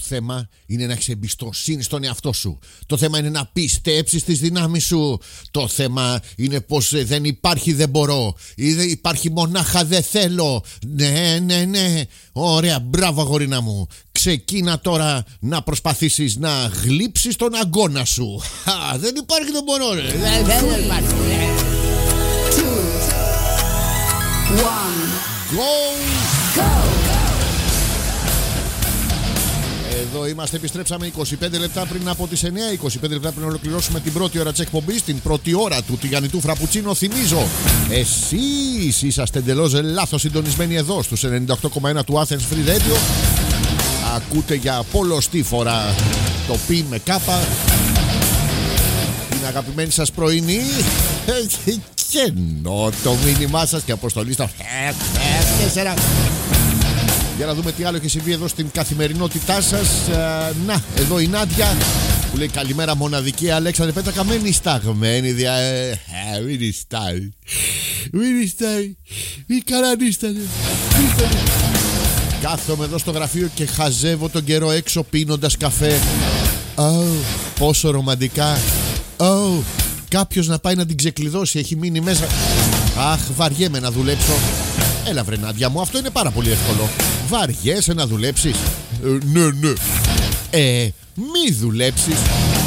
θέμα είναι να έχεις εμπιστοσύνη στον εαυτό σου. Το θέμα είναι να πιστέψεις στις δυνάμεις σου. Το θέμα είναι πως δεν υπάρχει δεν μπορώ. Ή δεν υπάρχει μονάχα δεν θέλω. Ναι. Ωραία, μπράβο αγορίνα μου. Ξεκίνα τώρα να προσπαθήσεις να γλύψεις τον αγκώνα σου. Δεν υπάρχει δεν μπορώ. Δεν υπάρχει. 2, 1, Go! Εδώ είμαστε, επιστρέψαμε 25 λεπτά πριν από τις 9. 25 λεπτά πριν ολοκληρώσουμε την πρώτη ώρα της εκπομπής, την πρώτη ώρα του τηγανιτού φραπουτσίνο. Θυμίζω, εσείς είσαστε εντελώς λάθος συντονισμένοι εδώ στους 98,1 του Athens Free Radio. Ακούτε για πολλοστή φορά το πι με κάπα, την αγαπημένη σας πρωινή. Και ενώ το μήνυμά σας και αποστολή στα 4. Για να δούμε τι άλλο έχει συμβεί εδώ στην καθημερινότητά σας. Να, εδώ η Νάντια που λέει καλημέρα μοναδική Αλέξανδρε Πέτρακα. Μένει σταγμένη μην στάει μη καρανίστανε. Κάθομαι εδώ στο γραφείο και χαζεύω τον καιρό έξω πίνοντας καφέ. Πόσο ρομαντικά. Κάποιος να πάει να την ξεκλειδώσει, έχει μείνει μέσα. Αχ, βαριέμαι να δουλέψω. Έλα βρε Νάντια μου, αυτό είναι πάρα πολύ εύκολο. Βαριέσαι να δουλέψεις? Ναι. Μη δουλέψεις.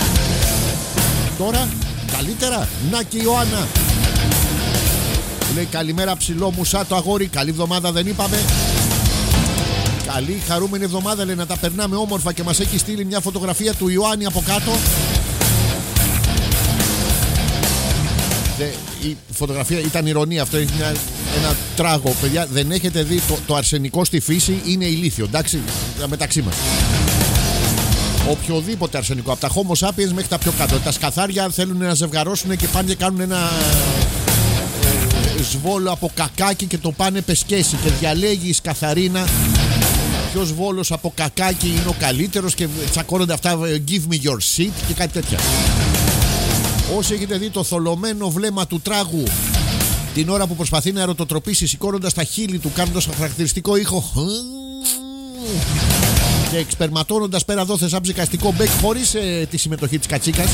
Τώρα, καλύτερα. Να και η Ιωάννα λέει καλημέρα ψηλό μου σαν το αγόρι. Καλή εβδομάδα δεν είπαμε? Καλή χαρούμενη εβδομάδα λέει, να τα περνάμε όμορφα. Και μας έχει στείλει μια φωτογραφία του Ιωάννη από κάτω. Η φωτογραφία ήταν ηρωνία. Αυτό είναι ένα τράγο, παιδιά. Δεν έχετε δει το αρσενικό στη φύση είναι ηλίθιο, εντάξει, μεταξύ μας. Οποιοδήποτε αρσενικό, από τα Homo sapiens μέχρι τα πιο κάτω. Τα σκαθάρια θέλουν να ζευγαρώσουν και πάνε και κάνουν ένα σβόλο από κακάκι και το πάνε πεσκέσει. Και διαλέγει η σκαθαρίνα ποιος βόλος από κακάκι είναι ο καλύτερος και τσακώνονται αυτά. Give me your seat και κάτι τέτοια. Όσοι έχετε δει το θολωμένο βλέμμα του τράγου την ώρα που προσπαθεί να ερωτοτροπήσει σηκώνοντας τα χείλη του, κάνοντας χαρακτηριστικό ήχο και εξπερματώνοντας πέρα δόθε σαν ψικαστικό μπέκ χωρίς τη συμμετοχή της κατσίκας.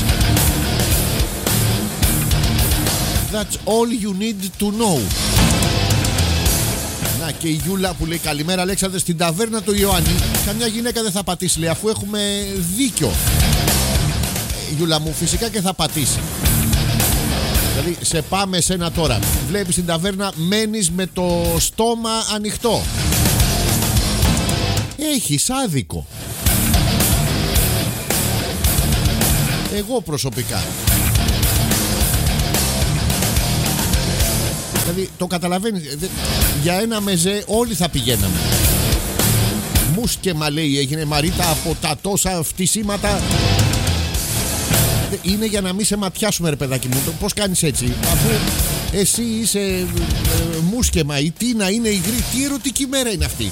That's all you need to know. Να και η Γιούλα που λέει καλημέρα Αλέξανδρε, στην ταβέρνα του Ιωάννη καμιά γυναίκα δεν θα πατήσει, λέει, αφού έχουμε δίκιο. Γιούλα μου, φυσικά και θα πατήσει. Δηλαδή σε πάμε σένα τώρα, βλέπεις την ταβέρνα, μένεις με το στόμα ανοιχτό. Έχεις άδικο. Εγώ προσωπικά. Δηλαδή το καταλαβαίνεις. Για ένα μεζέ όλοι θα πηγαίναμε. Μουσκεμα λέει έγινε Μαρίτα από τα τόσα φτισίματα. Είναι για να μην σε ματιάσουμε ρε παιδάκι μου. Πώς κάνεις έτσι? Αφού εσύ είσαι μουσκεμα, η Τίνα είναι υγρή. Τι ερωτική μέρα είναι αυτή?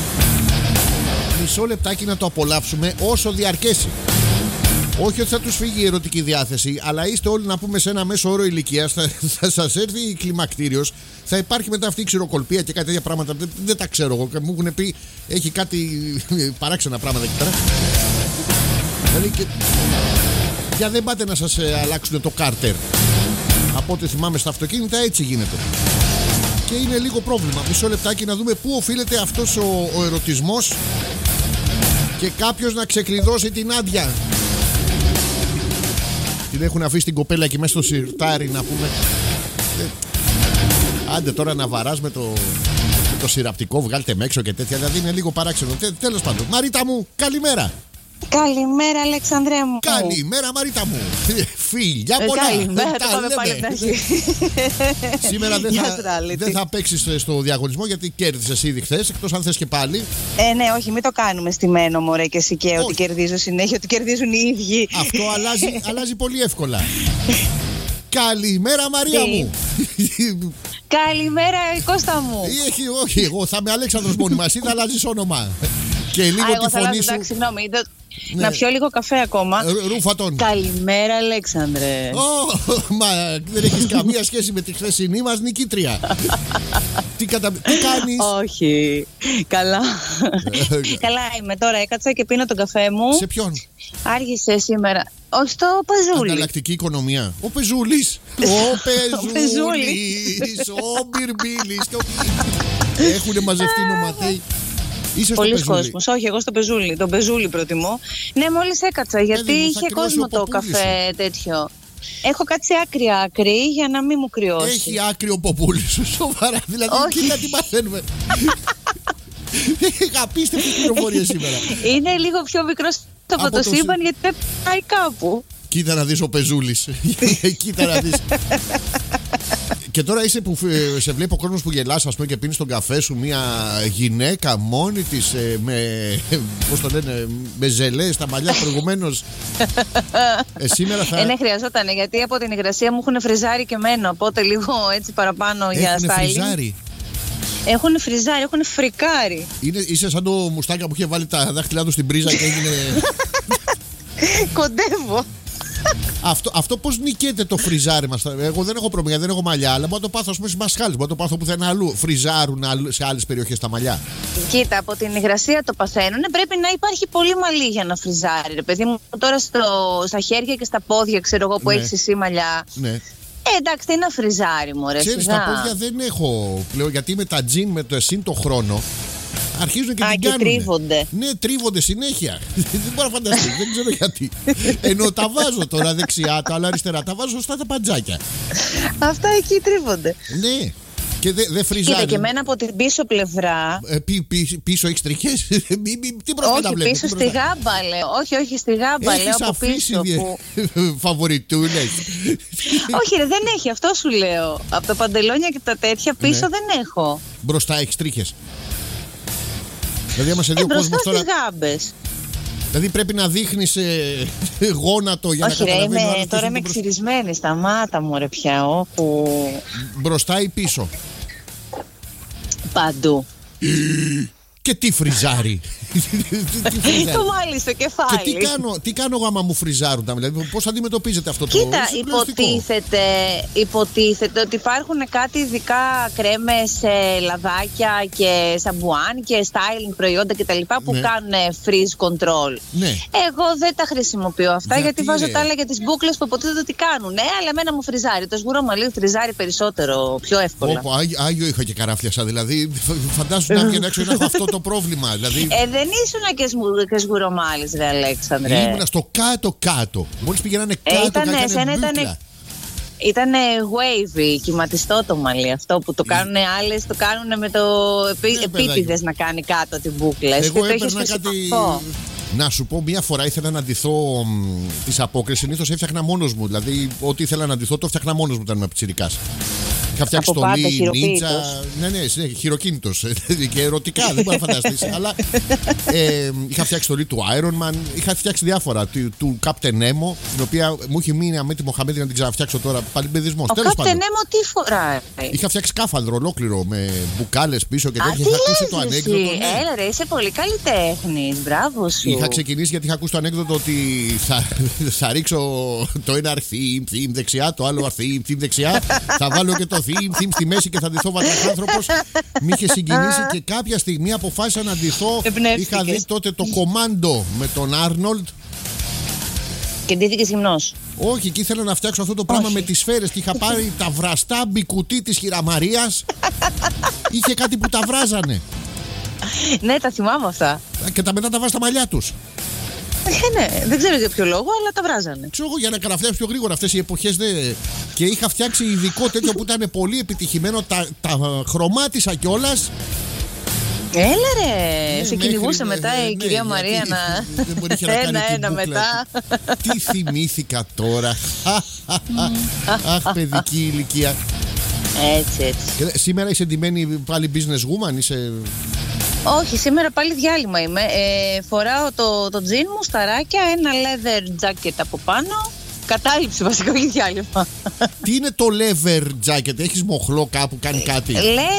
Μισό λεπτάκι να το απολαύσουμε όσο διαρκέσει. Όχι ότι θα τους φύγει η ερωτική διάθεση, αλλά είστε όλοι να πούμε σε ένα μέσο όρο ηλικίας. Θα σας έρθει η κλιμακτήριος. Θα υπάρχει μετά αυτή η ξηροκολπία και κάτι τέτοια πράγματα. Δεν τα ξέρω εγώ. Μου έχουν πει έχει κάτι παράξενα πράγματα εκεί πέρα. Δηλαδή και... Για δεν πάτε να σας αλλάξουν το κάρτερ. Από ό,τι θυμάμαι στα αυτοκίνητα έτσι γίνεται. Και είναι λίγο πρόβλημα. Μισό λεπτάκι να δούμε πού οφείλεται αυτός ο ερωτισμός. Και κάποιος να ξεκλειδώσει την Άντια. Την έχουν αφήσει την κοπέλα εκεί μέσα στο σιρτάρι να πούμε. Άντε τώρα να βαράς με το σιραπτικό, βγάλτε με έξω και τέτοια. Δηλαδή είναι λίγο παράξενο. Τέλος πάντων, Μαρίτα μου, καλημέρα. Καλημέρα Αλεξανδρέ μου. Καλημέρα Μαρίτα μου. Φιλιά πολλά. Καλημέρα, το πάμε πάλι από την αρχή. Σήμερα δεν θα παίξεις στο διαγωνισμό γιατί κέρδισες ήδη χθες. Εκτός αν θες και πάλι. Ναι, όχι, μην το κάνουμε στημένο μωρέ και εσύ και ότι κερδίζω συνέχεια, ότι κερδίζουν οι ίδιοι. Αυτό αλλάζει πολύ εύκολα. Καλημέρα Μαρία μου. Καλημέρα Κώστα μου. Όχι, εγώ θα είμαι Αλέξανδρος μόνιμα. Εσύ θα αλλάζεις όνομα. Και λίγο τη φωνή σου. Συγγνώμη, να πιω λίγο καφέ ακόμα. Ρούφα τον. Καλημέρα Αλέξανδρε. Μα δεν έχεις καμία σχέση με τη χθεσινή μας νικήτρια. Τι κάνεις? Όχι. Καλά. Καλά είμαι τώρα. Έκατσα και πίνω τον καφέ μου. Σε ποιον? Άργησε σήμερα. Όχι, στο Πεζούλη. Ανταλλακτική οικονομία. Ο Πεζούλης. Ο Πεζούλης. Ο Μπιρμπίλης. Έχουνε μαζευτεί νοματέοι. Είσαι στο Πολλοί κόσμος. Όχι, εγώ στο Πεζούλη. Τον Πεζούλη προτιμώ. Ναι, μόλις έκατσα γιατί είχε κόσμο το καφέ τέτοιο. Έχω κάτσει άκρη για να μην μου κρυώσει. Έχει άκριο ποπούλι σου, σοβαρά. Δηλαδή, κοίτα τι μαθαίνουμε. Έχει απίστευτες πληροφορίες σήμερα. Είναι λίγο πιο μικρός από το σύμπαν γιατί δεν πάει κάπου. Κοίτα να δεις ο Πεζούλης. Κοίτα να δεις. Και τώρα είσαι που σε βλέπει ο κόσμος που γελάς, ας πούμε, και πίνεις τον καφέ σου μια γυναίκα μόνη της με, πώς το λένε, με ζελέ στα μαλλιά προηγουμένως. Σήμερα θα... Ναι, χρειαζόταν, γιατί από την υγρασία μου έχουν φριζάρει και εμένα, οπότε λίγο έτσι παραπάνω για styling. Φριζάρει. Έχουν φριζάρει, έχουν φρικάρει. Είσαι σαν το μουστάκα που είχε βάλει τα δάχτυλά του στην πρίζα και έγινε... Κοντεύω. Αυτό πώς νικέται το φριζάρι μας? Εγώ δεν έχω πρόβλημα, δεν έχω μαλλιά, αλλά μπορώ να το πάθω, ας πούμε, στις μασχάλες. Μπορώ να το πάθω πουθενά αλλού. Φριζάρουν σε άλλες περιοχές τα μαλλιά. Κοίτα, από την υγρασία το παθαίνουν. Πρέπει να υπάρχει πολύ μαλλί για να φριζάρει. Ρε παιδί μου, τώρα στα χέρια και στα πόδια, ξέρω εγώ, που έχεις εσύ μαλλιά. Ναι. Εντάξει, τι να φριζάρει, μωρέ. Ξέρεις, τα πόδια δεν έχω πλέον, γιατί με τα τζιν, με το εσύν το χρόνο, αρχίζουν και την κάνουν. Τρίβονται. Ναι, τρίβονται συνέχεια. Δεν μπορώ να φανταστεί, δεν ξέρω γιατί. Ενώ τα βάζω τώρα δεξιά, τα άλλα αριστερά, τα βάζω σωστά τα παντζάκια. Αυτά εκεί τρίβονται. Ναι. Και δεν φριζάρει. Κοίτα, και εμένα από την πίσω πλευρά. Πίσω έχεις τριχές? Τι όχι, πίσω στη γάμπα λέω. Όχι, στη γάμπα λέω από πίσω. Φαβοριτούλες. Όχι, ρε, δεν έχει, αυτό σου λέω. Από τα παντελόνια και τα τέτοια πίσω δεν έχω. Μπροστά έχεις τρίχες? Δηλαδή, άμα σε δει ο κόσμος τώρα. Στις γάμπες. Δηλαδή πρέπει να δείχνεις γόνατο για να καταλαβαίνει. Όχι, τώρα είμαι ξυρισμένη. Σταμάτα μου, ρε, πια. Όπου... Μπροστά ή πίσω? Παντού. Και τι φριζάρει? Το βάλει στο κεφάλι. Και τι κάνω εγώ άμα μου φριζάρουν? Δηλαδή, πώς αντιμετωπίζετε αυτό το? Κοίτα, υποτίθεται ότι υπάρχουν κάτι ειδικά κρέμες, λαδάκια και σαμπουάν και styling προϊόντα κτλ. Που κάνουν freeze control. Ναι. Εγώ δεν τα χρησιμοποιώ αυτά γιατί βάζω τα άλλα για τις μπούκλες που υποτίθεται ότι κάνουν. Αλλά εμένα μου φριζάρει. Το σγουρό μαλλί φριζάρει περισσότερο, πιο εύκολα. Άγιο είχα και καράφλιασα. Δηλαδή, φαντάζομαι να βγαίνω έξω να έχω αυτό το πρόβλημα. Δηλαδή... δεν ήσουν και σγουρομάλης, ρε Αλέξανδρε. Ήμουνα στο κάτω-κάτω. Μόλις πηγαίνανε κάτω, Ήτανε wavy, κυματιστό το μαλλί. Αυτό που το κάνουν άλλες, το κάνουν με το επίτηδες να κάνει κάτω την μπούκλα. Εγώ έπαιρνα κάτι... Να σου πω, μία φορά ήθελα να ντυθώ τις απόκριες. Συνήθως έφτιαχνα μόνος μου. Δηλαδή, ό,τι ήθελα να ντυθώ το έφτιαχνα μόνος μου όταν ήμουν πιτσιρικάς. Είχα φτιάξει στολή, νίτσα. Ναι, χειροκίνητος. Και ερωτικά, δεν μπορεί να φανταστείς. Αλλά είχα φτιάξει στολή του Iron Man. Είχα φτιάξει διάφορα. Του Captain Nemo, την οποία μου είχε μείνει Αμέτη Μοχαμέτη να την ξαναφτιάξω τώρα. Παλιμπεδισμός. Ο Captain Nemo τι φοράει? Είχα φτιάξει σκάφανδρο ολόκληρο με μπουκάλες πίσω και τέτοια. Είχα ακούσει το ανέκδοτο. Έλα, ρε, είσαι πολύ καλλιτέχνης. Μπράβο σου. Είχα ξεκινήσει γιατί είχα ακούσει το ανέκδοτο ότι θα ρίξω το ένα theme δεξιά, το άλλο theme δεξιά. Θα βάλω και το theme στη μέση και θα ντυθώ βατραχάνθρωπος. Μ' είχε συγκινήσει και κάποια στιγμή αποφάσισα να ντυθώ. Είχα δει τότε το Κομάντο με τον Άρνολντ. Και ντύθηκες γυμνός? Όχι, και ήθελα να φτιάξω αυτό το πράγμα με τις σφαίρες και είχα πάρει τα βραστά μπικουτί της Χειραμαρίας. Είχε κάτι που τα βράζανε. Ναι, τα θυμάμαι αυτά. Και μετά τα βάζα στα μαλλιά τους. Ναι, δεν ξέρω για ποιο λόγο, αλλά τα βράζανε. Ξέρω εγώ, για να καραφλιάξω πιο γρήγορα αυτές οι εποχές. Και είχα φτιάξει ειδικό τέτοιο που ήταν πολύ επιτυχημένο. Τα χρωμάτισα κιόλας. Έλα ρε, σε κυνηγούσε μετά η κυρία Μαρία να... Δεν μπορεί να κάνει ένα μετά. Τι θυμήθηκα τώρα. Αχ, παιδική ηλικία. Έτσι. Σήμερα είσαι ντυμένη πάλι business woman, είσαι... Όχι, σήμερα πάλι διάλειμμα είμαι. Φοράω το τζιν μου, σταράκια, ένα leather jacket από πάνω. Κατάληψη βασικά, όχι διάλειμμα. Τι είναι το leather jacket, έχεις μοχλό κάπου, κάνει κάτι?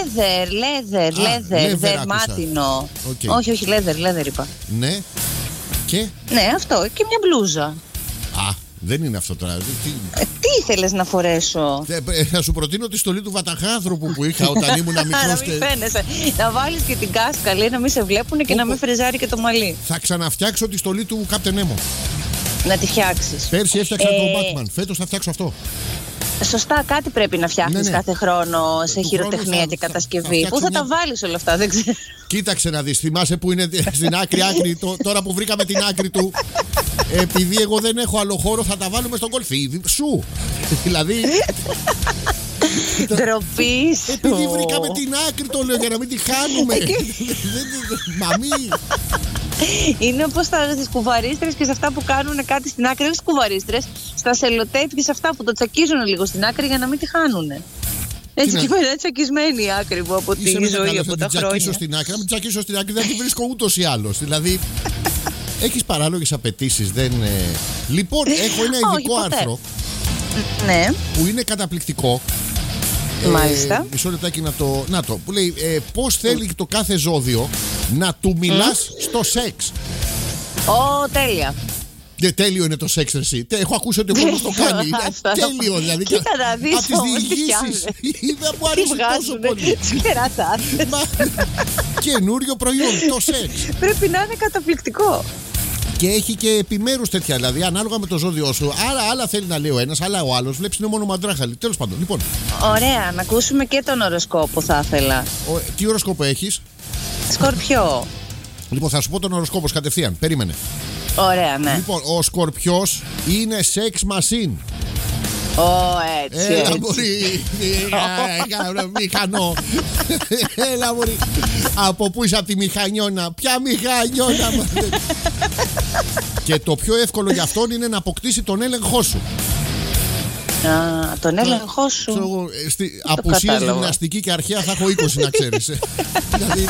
Leather, δερμάτινο. Όχι, leather είπα. Ναι, και? Ναι, αυτό, και μια μπλούζα. Δεν είναι αυτό τώρα. Τι ήθελες να φορέσω? Θα σου προτείνω τη στολή του βαταχάνθρωπου που είχα όταν ήμουν μικρός. Να μην φαίνεσαι. Να βάλεις και την κάσκα, λέει, να μην σε βλέπουν και να μην φρεζάρει και το μαλλί. Θα ξαναφτιάξω τη στολή του Captain Nemo. Να τη φτιάξεις. Πέρσι έφτιαξα τον Batman. Φέτος θα φτιάξω αυτό. Σωστά, κάτι πρέπει να φτιάχνεις κάθε χρόνο σε του χειροτεχνία και κατασκευή. Πού θα τα βάλεις όλα αυτά, δεν ξέρω. Κοίταξε να δεις, θυμάσαι που είναι στην άκρη, τώρα που βρήκαμε την άκρη του. Επειδή εγώ δεν έχω άλλο χώρο, θα τα βάλουμε στον κολφίδι σου. Δηλαδή. Ντροπή σου. Επειδή βρήκαμε την άκρη, το λέω για να μην τη χάνουμε. Μαμή. Είναι όπως στις κουβαρίστρες και σε αυτά που κάνουν κάτι στην άκρη. Όχι στις κουβαρίστρες, στα σελοτέιπ και σε αυτά που το τσακίζουν λίγο στην άκρη για να μην τη χάνουν. Έτσι και είναι τσακισμένη η άκρη μου από τη ζωή, από τα χρόνια. Στην άκρη, να μην τσακίσω στην άκρη, δεν τη βρίσκω ούτως ή άλλως. Δηλαδή, έχεις παράλογες απαιτήσεις. Δεν... Λοιπόν, έχω ένα ειδικό άρθρο. Ναι. Που είναι καταπληκτικό. Μάλιστα. Μισό λεπτάκι να το. Που λέει πώς θέλει το κάθε ζώδιο να του μιλάς στο σεξ. Τέλεια. Τέλειο είναι το σεξ, εσύ. Έχω ακούσει ότι ο κόσμος το κάνει. Τέλειο, δηλαδή. Κοίτα να δεις. Από τις διηγήσεις. Δεν μου αρέσει τόσο πολύ. Καινούριο προϊόν, το σεξ. Πρέπει να είναι καταπληκτικό. Και έχει και επιμέρους τέτοια. Δηλαδή, ανάλογα με το ζώδιο σου, άλλα θέλει να λέει ο ένας, αλλά ο άλλος. Βλέπεις είναι μόνο μαντράχαλη. Τέλος πάντων. Λοιπόν. Ωραία, να ακούσουμε και τον οροσκόπο, θα ήθελα. Τι οροσκόπο έχεις? Σκορπιό. Λοιπόν, θα σου πω τον οροσκόπο κατευθείαν. Περίμενε. Ωραία, ναι. Λοιπόν, ο Σκορπιός είναι sex machine. Έτσι. Έλα μπορεί. Μηχανό. Έλα μπορεί. Από πού είσαι, από τη μηχανιώνα? Ποια μηχανιώνα? Και το πιο εύκολο για αυτόν είναι να αποκτήσει τον έλεγχό σου. Τον έλεγχό σου. Απουσίες γυμναστική και αρχαία θα έχω 20, να ξέρεις. Δηλαδή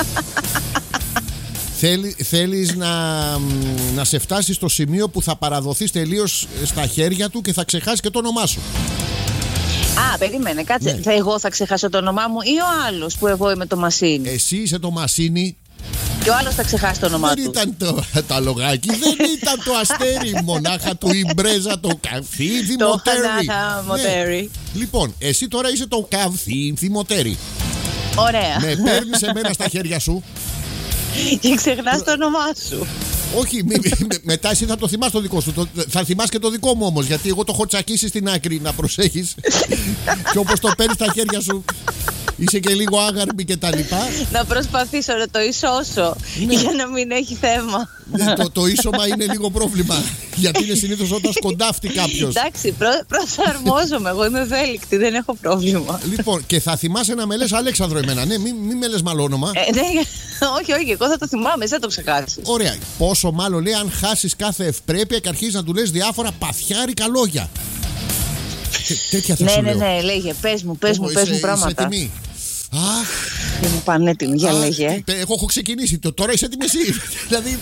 θέλεις να σε φτάσει στο σημείο που θα παραδοθείς τελείως στα χέρια του και θα ξεχάσεις και το όνομά σου. Περίμενε, κάτσε. Ναι. Εγώ θα ξεχάσω το όνομά μου ή ο άλλος που εγώ είμαι το Μασίνι? Εσύ είσαι το Μασίνι. Και ο άλλος θα ξεχάσει το όνομά του. Δεν ήταν το αλογάκι, δεν ήταν το αστέρι. Μονάχα του η μπρέζα, το καφίδι μοτέρι. Ναι. Λοιπόν, εσύ τώρα είσαι το καφίδι μοτέρι. Ωραία. Με παίρνεις εμένα στα χέρια σου και ξεχνάς το όνομά σου. Όχι, μετά εσύ θα το θυμάσαι το δικό σου. Θα θυμάσαι και το δικό μου όμως, γιατί εγώ το έχω τσακίσει στην άκρη, να προσέχεις. Και όπως το παίρνεις στα χέρια σου, είσαι και λίγο άγαρμη και τα λοιπά. Να προσπαθήσω να το ισώσω, ναι, για να μην έχει θέμα. Ναι, το ίσωμα είναι λίγο πρόβλημα. Γιατί είναι συνήθως όταν σκοντάφτει κάποιος. Εντάξει, προσαρμόζομαι. Εγώ είμαι ευέλικτη, δεν έχω πρόβλημα. Λοιπόν, και θα θυμάσαι να με λες Αλέξανδρο εμένα. Ναι, μην με λες μάλλον όνομα. Ναι, όχι, εγώ θα το θυμάμαι, δεν θα το ξεχάσεις. Ωραία. Πόσο μάλλον λέει αν χάσεις κάθε ευπρέπεια και αρχίζεις να του λες διάφορα παθιάρικα λόγια. Τέτοια θα σου λέω. Ναι, λέγε. Πες μου πράγματα. Είσαι έτοιμη? Αχ. Είμαι πανέτοιμη, για λέγε. Εγώ έχω ξεκινήσει. Τώρα είσαι έτοιμη εσύ. Δηλαδή.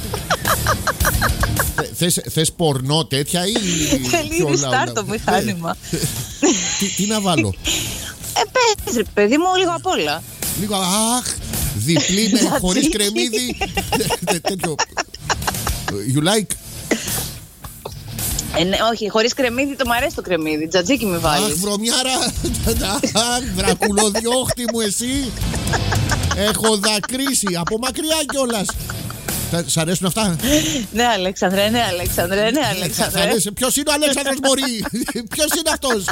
Θες πορνό τέτοια ή? Θέλει restart το μηχάνημα. Τι να βάλω? Πες ρε παιδί μου, λίγο απ' όλα. Λίγο αχ. Διπλή με χωρίς κρεμμύδι. Τέτοιο. You like? Όχι, χωρίς κρεμμύδι, το μ' αρέσει το κρεμμύδι. Τζατζίκι με βάλεις. Αχ, βρωμιάρα. Αχ, δρακουλοδιόχτη μου εσύ. Έχω δακρύσει από μακριά κιόλας. Σ' αρέσουν αυτά? Ναι, Αλέξανδρε. Ποιος είναι ο Αλέξανδρος, μωρή? Ποιος είναι αυτός?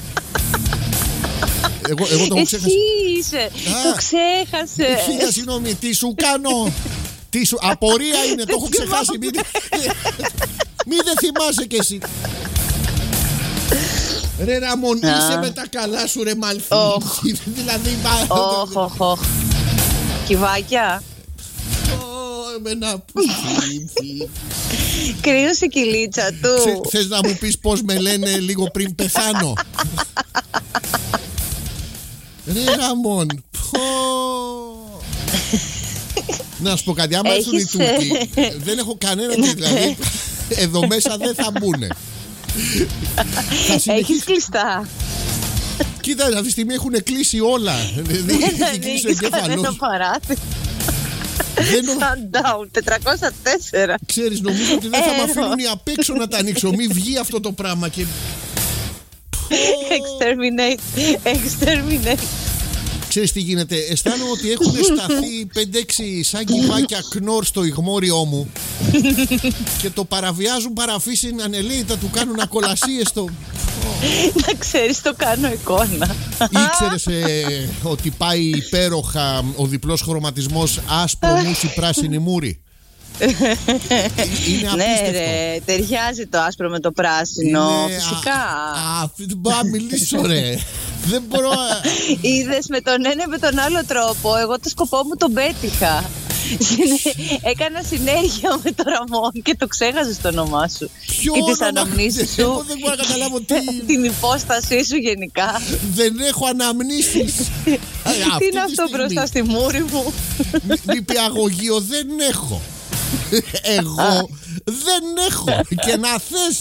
Εγώ το έχω ξέχασει. Εσύ είσαι, το ξέχασε. Χίλια συγγνώμη, τι σου κάνω? Απορία είναι, το έχω ξεχάσει. Μην δεν θυμάσαι κι εσύ. Ρε Ραμόν, είσαι με τα καλά σου ρε Μαλφή. Δηλαδή Όχ. Κυβάκια. Εμένα. Κρύωσε η κυλίτσα του. Θες να μου πεις πως με λένε λίγο πριν πεθάνω? Ρε Ραμόν. Να σου πω κάτι, άμα έρθουν οι Τούρκοι, δεν έχω κανένα, δηλαδή εδώ μέσα δεν θα μπουνε. Έχεις κλειστά? Κοίτα, αυτή τη στιγμή έχουν κλείσει όλα. Δεν ανοίγεις κανένα παράθυρο. Sundown 404. Ξέρεις, νομίζω ότι δεν θα με αφήνουν απ' έξω να τα ανοίξω. Μην βγει αυτό το πράγμα και... Exterminate. Ξέρεις τι γίνεται? Αισθάνομαι ότι έχουν σταθεί 5-6 σαν κυβάκια κνόρ στο ηγμόριό μου και το παραβιάζουν παραφύσιν ανελαίητα, του κάνουν ακολασίες στο... Να ξέρεις, το κάνω εικόνα. Ήξερες ότι πάει υπέροχα ο διπλός χρωματισμός άσπρο μουσι πράσινη μούρη? Είναι απίστευτο. Ναι ρε, ταιριάζει το άσπρο με το πράσινο. Φυσικά. Δεν μπορώ να μιλήσω ρε. Δεν μπορώ. Είδες, με τον ένα με τον άλλο τρόπο εγώ το σκοπό μου τον πέτυχα. Έκανα συνέργεια με τον Ραμόν και το ξέχασες το όνομά σου. Ποιο και τις αναμνήσεις σου. Εγώ δεν μπορώ να καταλάβω τι. Την υπόστασή σου γενικά. Δεν έχω αναμνήσεις. Τι είναι αυτό μπροστά στη μούρη μου? Νηπιαγωγείο δεν έχω. Εγώ δεν έχω. Και να θες.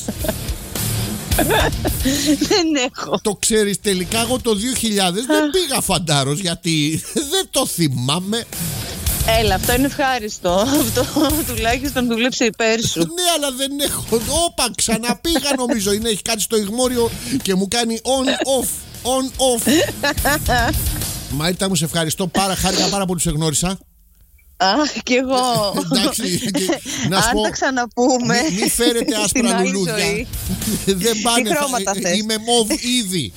Δεν έχω. Το ξέρεις, τελικά εγώ το 2000 δεν πήγα φαντάρος, γιατί δεν το θυμάμαι. Έλα, αυτό είναι ευχάριστο. Αυτό τουλάχιστον δούλεψε υπέρ σου. Ναι, αλλά δεν έχω. Όπα, ξαναπήγα νομίζω. Έχει κάτι στο ηγμόριο και μου κάνει on-off. Μαρίτα μου, σε ευχαριστώ χάρηκα πάρα πολύ που σε γνώρισα. Αχ, κι εγώ. Εντάξει, να σου αν πω, τα ξαναπούμε. Μη φέρετε άσπρα λουλούδια. Δεν πάνε. Τι χρώματα θες? Είμαι μοβ ήδη.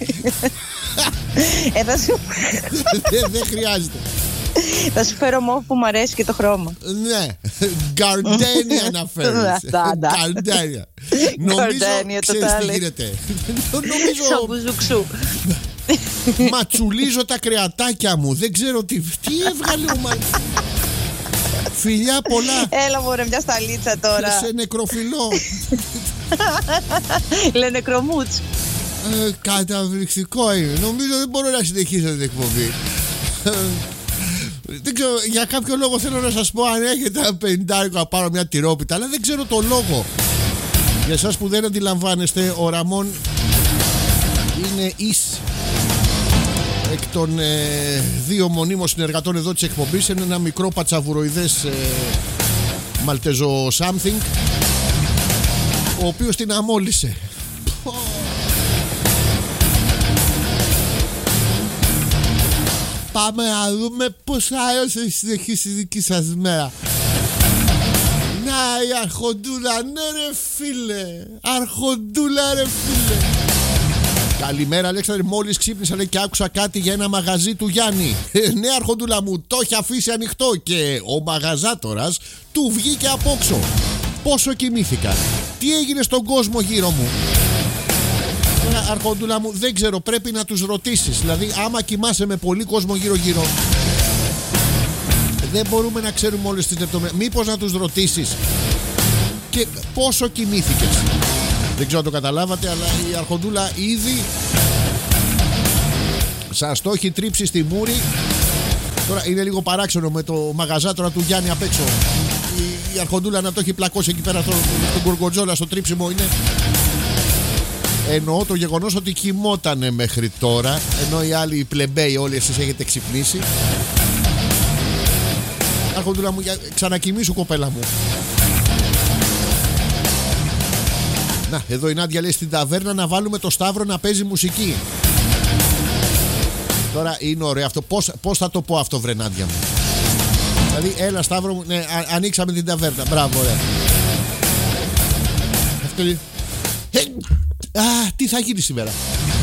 Δεν χρειάζεται. Θα σου φέρω μόβ που μου αρέσει και το χρώμα. Ναι, γκαρντένια να φέρεις. Γκαρντένια. Νομίζω, ξέρεις τι γίνεται. Σαν μπουζουξού. Ματσουλίζω τα κρεατάκια μου. Δεν ξέρω τι έβγαλε ο Μαΐ. Φιλιά πολλά. Έλα μωρέ, μια σταλίτσα τώρα. Σε νεκροφιλό. Λένε νεκρομούτς. Καταπληκτικό είναι. Νομίζω δεν μπορώ να συνεχίσω την εκπομπή. Δεν ξέρω, για κάποιο λόγο θέλω να σας πω, αν έχετε ένα 50 να πάρω μια τυρόπιτα, αλλά δεν ξέρω το λόγο. Για εσάς που δεν αντιλαμβάνεστε, ο Ραμόν είναι εκ των δύο μονίμων συνεργατών εδώ της εκπομπής. Είναι ένα μικρό πατσαβουροειδές Μαλτεζο something, ο οποίος την αμόλυσε. Πάμε να δούμε πώς άρρωσε η συνεχής η δική σας μέρα. Να η αρχοντούλα, ναι ρε φίλε. Αρχοντούλα ρε φίλε. Καλημέρα Αλέξανδρε, μόλις ξύπνησα και άκουσα κάτι για ένα μαγαζί του Γιάννη. Ναι αρχοντούλα μου, το έχει αφήσει ανοιχτό και ο μαγαζάτορας του βγήκε απόξω. Πόσο κοιμήθηκα, τι έγινε στον κόσμο γύρω μου. Αρχοντούλα μου, δεν ξέρω, πρέπει να τους ρωτήσεις. Δηλαδή άμα κοιμάσαι με πολύ κόσμο γύρω γύρω, δεν μπορούμε να ξέρουμε όλες τις λεπτομέρειες. Μήπως να τους ρωτήσεις και πόσο κοιμήθηκες. Δεν ξέρω αν το καταλάβατε, αλλά η αρχοντούλα ήδη σας το έχει τρίψει στη μούρη. Τώρα είναι λίγο παράξενο με το μαγαζάτορα του Γιάννη απ' έξω. Η αρχοντούλα να το έχει πλακώσει εκεί πέρα στον Γκουργκοτζόλα στο τρίψιμο είναι. Εννοώ το γεγονός ότι κοιμότανε μέχρι τώρα, ενώ οι άλλοι οι πλεμπέοι όλοι εσείς έχετε ξυπνήσει. Αρχοντούλα μου, ξανακοιμήσου κοπέλα μου. Να, εδώ η Νάντια λέει στην ταβέρνα να βάλουμε το Σταύρο να παίζει μουσική. Τώρα είναι ωραίο αυτό. Πώς θα το πω αυτό, βρε Νάντια μου? Δηλαδή, έλα Σταύρο μου, ναι, ανοίξαμε την ταβέρνα. Μπράβο, ωραία. Αυτό είναι. Τι θα γίνει σήμερα?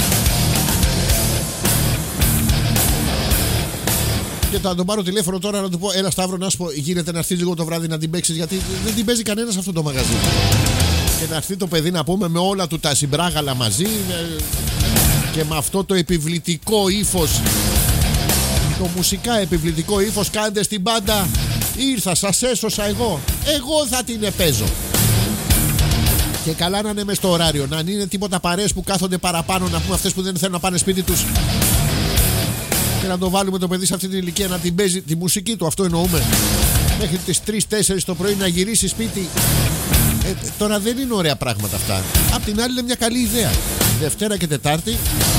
Και θα τον πάρω τηλέφωνο τώρα να του πω: έλα Σταύρο, να σου πω, γίνεται να έρθεις λίγο το βράδυ να την παίξεις, γιατί δεν την παίζει κανένας αυτό το μαγαζί. Και να έρθει το παιδί να πούμε με όλα του τα συμπράγαλα μαζί και με αυτό το επιβλητικό ύφος, το μουσικά επιβλητικό ύφος. Κάντε στην πάντα, ήρθα, σας έσωσα εγώ θα την επέζω. Και καλά να είναι μες στο ωράριο, να είναι τίποτα παρέες που κάθονται παραπάνω, να πούμε αυτές που δεν θέλουν να πάνε σπίτι τους, και να το βάλουμε το παιδί σε αυτή την ηλικία να την παίζει τη μουσική του, αυτό εννοούμε, μέχρι τις 3-4 το πρωί να γυρίσει σπίτι. Τώρα δεν είναι ωραία πράγματα αυτά. Απ' την άλλη είναι μια καλή ιδέα. Δευτέρα και Τετάρτη.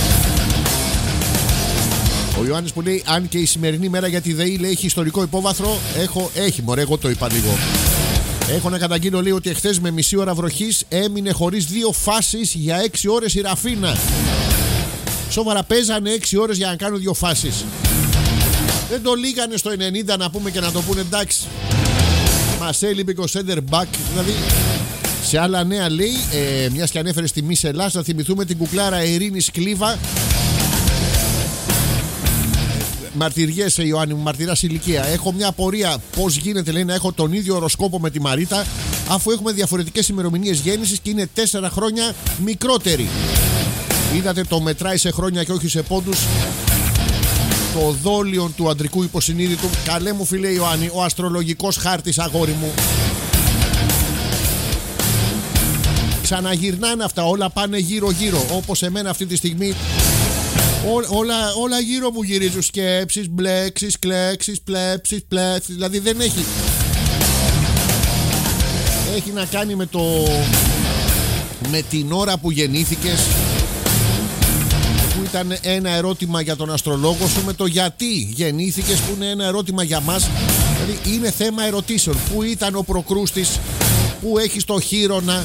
Ο Ιωάννης που λέει: αν και η σημερινή μέρα για τη ΔΕΗ λέει έχει ιστορικό υπόβαθρο, έχει μωρέ, εγώ το είπα λίγο. Έχω να καταγγείλω, λέει, ότι εχθές με μισή ώρα βροχής έμεινε χωρίς 2 φάσεις για 6 ώρες η Ραφίνα. Σοβαρά, παίζανε 6 ώρες για να κάνουν 2 φάσεις. Δεν το λίγανε στο 90 να πούμε και να το πούνε εντάξει. Μας έλειπε και ο center back. Δηλαδή, σε άλλα νέα λέει, μιας και ανέφερε στη Μης Ελλάς, να θυμηθούμε την κουκλάρα Ειρήνη Σκλίβα. Μαρτυριές, Ιωάννη μου, μαρτυράς ηλικία. Έχω μια απορία πώς γίνεται, λέει, να έχω τον ίδιο οροσκόπο με τη Μαρίτα, αφού έχουμε διαφορετικές ημερομηνίες γέννησης και είναι 4 χρόνια μικρότερη. Είδατε, το μετράει σε χρόνια και όχι σε πόντους. Το δόλιον του αντρικού υποσυνείδητου. Καλέ μου φίλε Ιωάννη, ο αστρολογικός χάρτης, αγόρι μου. Ξαναγυρνάνε αυτά, όλα πάνε γύρω-γύρω. Όπως εμένα αυτή τη στιγμή. Όλα γύρω μου γυρίζουν. Σκέψεις, μπλέξεις, κλέξεις, πλέψεις, πλέψεις. Δηλαδή δεν έχει. Έχει να κάνει με την ώρα που γεννήθηκες, που ήταν ένα ερώτημα για τον αστρολόγο σου, με το γιατί γεννήθηκες, που είναι ένα ερώτημα για μας. Δηλαδή είναι θέμα ερωτήσεων. Πού ήταν ο προκρούστης, πού έχεις το χείρονα.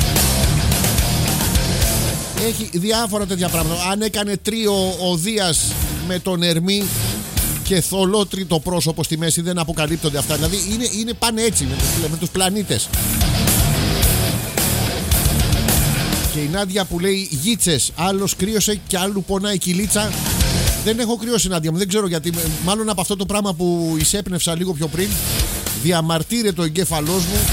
Έχει διάφορα τέτοια πράγματα. Αν έκανε τρίο ο Δίας με τον Ερμή και θολό τρίτο πρόσωπο στη μέση, δεν αποκαλύπτονται αυτά. Δηλαδή είναι πάνε έτσι με τους πλανήτες. Και η Νάντια που λέει γίτσες, άλλος κρύωσε και άλλου πονάει η κυλίτσα. Δεν έχω κρύωσει, Νάντια μου, δεν ξέρω γιατί. Μάλλον από αυτό το πράγμα που εισέπνευσα λίγο πιο πριν, διαμαρτύρεται ο εγκέφαλός μου.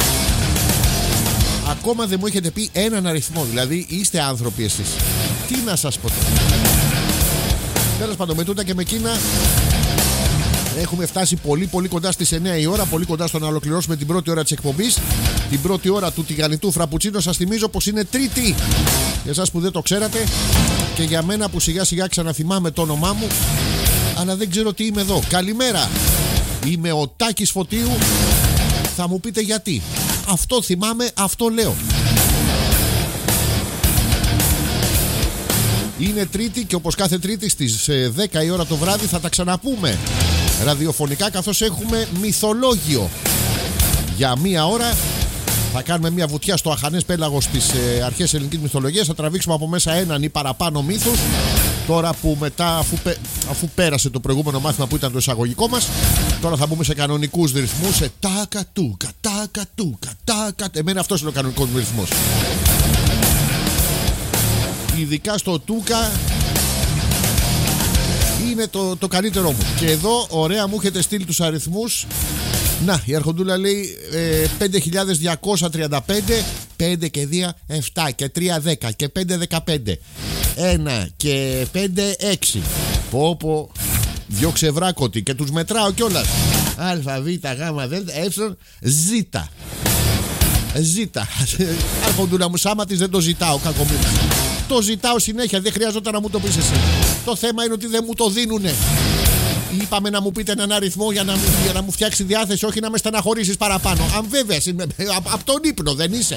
Ακόμα δεν μου έχετε πει έναν αριθμό. Δηλαδή είστε άνθρωποι εσείς. Τι να σας πω τώρα. Τέλος πάντων, με τούτα και με εκείνα, έχουμε φτάσει πολύ πολύ κοντά στις 9 η ώρα. Πολύ κοντά στο να ολοκληρώσουμε την πρώτη ώρα της εκπομπής. Την πρώτη ώρα του τηγανιτού φραπουτσίνο. Σας θυμίζω πως είναι Τρίτη. Για εσάς που δεν το ξέρατε, και για μένα που σιγά σιγά ξαναθυμάμαι το όνομά μου, αλλά δεν ξέρω τι είμαι εδώ. Καλημέρα. Είμαι ο Τάκης Φωτίου. Θα μου πείτε γιατί. Αυτό θυμάμαι, αυτό λέω. Είναι Τρίτη και όπως κάθε Τρίτη στις 10 η ώρα το βράδυ θα τα ξαναπούμε ραδιοφωνικά, καθώς έχουμε μυθολόγιο. Για μία ώρα θα κάνουμε μια βουτιά στο αχανές πέλαγος της αρχαίας ελληνικής μυθολογίας. Θα τραβήξουμε από μέσα έναν ή παραπάνω μύθους. Τώρα που μετά, αφού πέρασε το προηγούμενο μάθημα που ήταν το εισαγωγικό μας, τώρα θα μπούμε σε κανονικούς ρυθμούς. Σε τάκα τούκα, τάκα τούκα, τάκα. Εμένα αυτός είναι ο κανονικός μου ρυθμός. Ειδικά στο τούκα είναι το καλύτερό μου. Και εδώ ωραία μου έχετε στείλει τους αριθμούς. Να, η Αρχοντούλα λέει 5.235, 5 και 2 7 και 3 10 και 5 15, 1 και 5 6. Πω δυο ξεβράκωτοι και τους μετράω κιόλας. Α, Β, Γ, Δ, Ε, Ζ. Αρχοντούλα μου, σάμα της δεν το ζητάω, κακομοίρης. Το ζητάω συνέχεια, δεν χρειαζόταν να μου το πεις εσύ. Το θέμα είναι ότι δεν μου το δίνουνε. Είπαμε να μου πείτε έναν αριθμό για να μου φτιάξει διάθεση, όχι να με στεναχωρήσεις παραπάνω. Αν βέβαια από τον ύπνο δεν είσαι.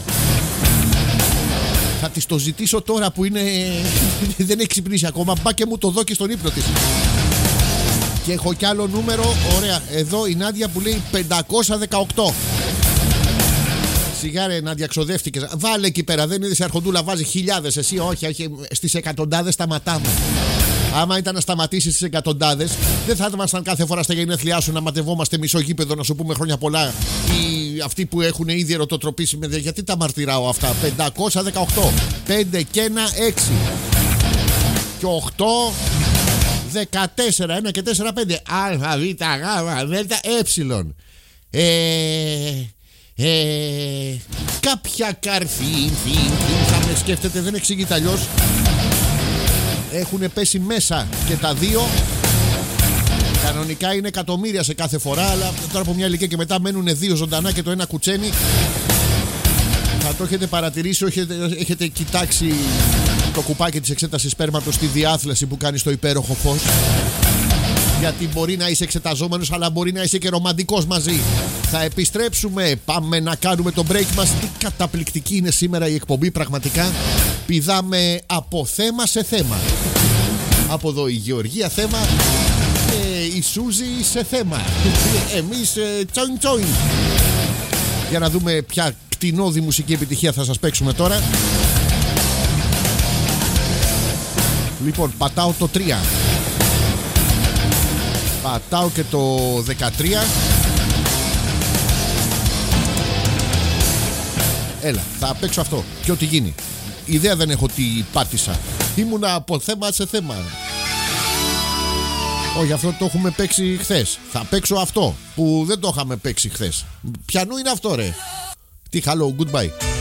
Θα της το ζητήσω τώρα που είναι. Δεν έχει ξυπνήσει ακόμα. Μπα και μου το δω και στον ύπνο της. Και έχω κι άλλο νούμερο. Ωραία. Εδώ η Νάντια που λέει 518. Σιγάρε, Νάντια, ξοδεύτηκες. Βάλε εκεί πέρα. Δεν είδες η Αρχοντούλα βάζει χιλιάδες. Εσύ όχι. Στις εκατοντάδες σταματάμε. Άμα ήταν να σταματήσεις στις εκατοντάδες, δεν θα ήμασταν κάθε φορά στα γενέθλιά σου να ματευόμαστε μισό γήπεδο να σου πούμε χρόνια πολλά. Ή αυτοί που έχουν ήδη ερωτοτροπήσει με. Γιατί τα μαρτυράω αυτά. 518. 5 και 1 6. Και 8. 14. 1 και 4 5. Α, Β, Γ, Δ, κάποια καρφή θα με σκέφτεται, δεν εξηγείται αλλιώς. Έχουν πέσει μέσα και τα δύο. Κανονικά είναι εκατομμύρια σε κάθε φορά, αλλά τώρα από μια ηλικία και μετά μένουν δύο ζωντανά και το ένα κουτσένι. Θα το έχετε παρατηρήσει, έχετε κοιτάξει το κουπάκι της εξέτασης σπέρματος στη διάθλαση που κάνει στο υπέροχο φως. Γιατί μπορεί να είσαι εξεταζόμενος, αλλά μπορεί να είσαι και ρομαντικός μαζί. Θα επιστρέψουμε, πάμε να κάνουμε το break μας. Τι καταπληκτική είναι σήμερα η εκπομπή, πραγματικά. Πηδάμε από θέμα σε θέμα. Από εδώ η Γεωργία θέμα και η Σούζη σε θέμα. Εμείς τσόιν τσόιν. Για να δούμε ποια κτηνώδη μουσική επιτυχία θα σας παίξουμε τώρα. Λοιπόν, πατάω το 3. Πατάω και το 13. Έλα, θα παίξω αυτό. Και ό,τι γίνει. Ιδέα δεν έχω τι πάτησα. Ήμουνα από θέμα σε θέμα. Όχι, αυτό το έχουμε παίξει χθες. Θα παίξω αυτό που δεν το είχαμε παίξει χθες. Ποιανού είναι αυτό, ρε? Τι hello, goodbye.